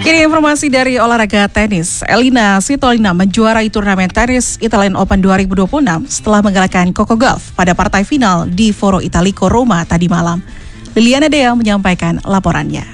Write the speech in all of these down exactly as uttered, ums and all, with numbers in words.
Kini informasi dari olahraga tenis. Elina Svitolina menjuarai turnamen tenis Italian Open dua ribu dua puluh enam setelah mengalahkan Coco Gauff pada partai final di Foro Italico Roma tadi malam. Liliana Dea menyampaikan laporannya.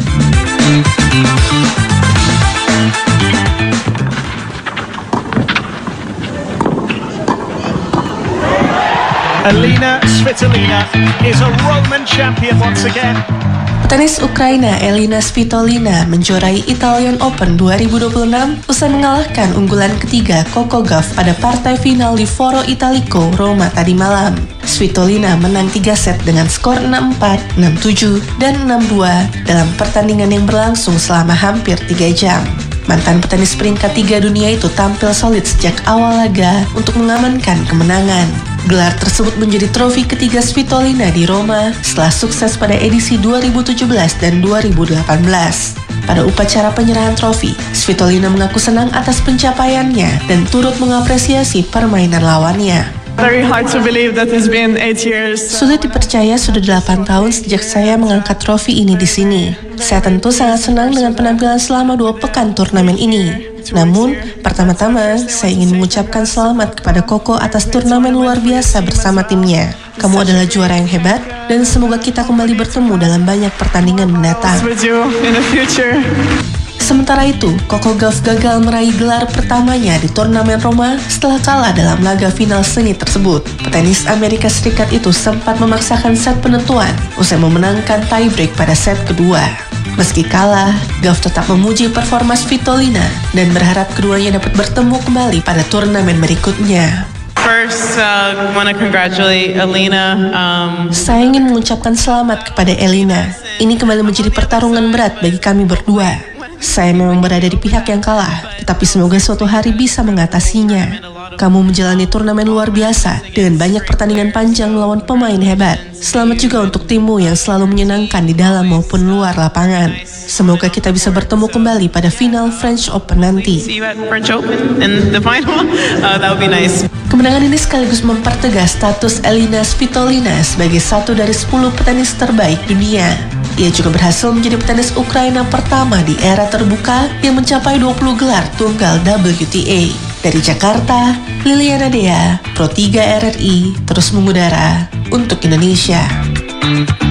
Elina Svitolina is a Roman champion once again. Petenis Ukraina Elina Svitolina menjuarai Italian Open dua ribu dua puluh enam usai mengalahkan unggulan ketiga Coco Gauff pada partai final di Foro Italico Roma tadi malam. Svitolina menang tiga set dengan skor enam empat, enam tujuh, dan enam dua dalam pertandingan yang berlangsung selama hampir tiga jam. Mantan petenis peringkat tiga dunia itu tampil solid sejak awal laga untuk mengamankan kemenangan. Gelar tersebut menjadi trofi ketiga Svitolina di Roma setelah sukses pada edisi dua ribu tujuh belas dan dua ribu delapan belas. Pada upacara penyerahan trofi, Svitolina mengaku senang atas pencapaiannya dan turut mengapresiasi permainan lawannya. Very hard to believe that it's been eight years. Sulit dipercaya sudah delapan tahun sejak saya mengangkat trofi ini di sini. Saya tentu sangat senang dengan penampilan selama dua pekan turnamen ini. Namun, pertama-tama saya ingin mengucapkan selamat kepada Coco atas turnamen luar biasa bersama timnya. Kamu adalah juara yang hebat dan semoga kita kembali bertemu dalam banyak pertandingan mendatang. With you in the future. Sementara itu, Coco Gauff gagal meraih gelar pertamanya di turnamen Roma setelah kalah dalam laga final seni tersebut. Petenis Amerika Serikat itu sempat memaksakan set penentuan usai memenangkan tiebreak pada set kedua. Meski kalah, Gauff tetap memuji performa Svitolina dan berharap keduanya dapat bertemu kembali pada turnamen berikutnya. First, uh, want to congratulate Elina. Um... Saya ingin mengucapkan selamat kepada Elina. Ini kembali menjadi pertarungan berat bagi kami berdua. Saya memang berada di pihak yang kalah, tetapi semoga suatu hari bisa mengatasinya. Kamu menjalani turnamen luar biasa dengan banyak pertandingan panjang melawan pemain hebat. Selamat juga untuk timmu yang selalu menyenangkan di dalam maupun luar lapangan. Semoga kita bisa bertemu kembali pada final French Open nanti. See you at French Open in the final. Uh, that would be nice. Kemenangan ini sekaligus mempertegas status Elina Svitolina sebagai satu dari sepuluh petenis terbaik dunia. Ia juga berhasil menjadi petenis Ukraina pertama di era terbuka yang mencapai dua puluh gelar tunggal W T A. Dari Jakarta, Liliana Dea, Pro tiga R R I, terus mengudara untuk Indonesia.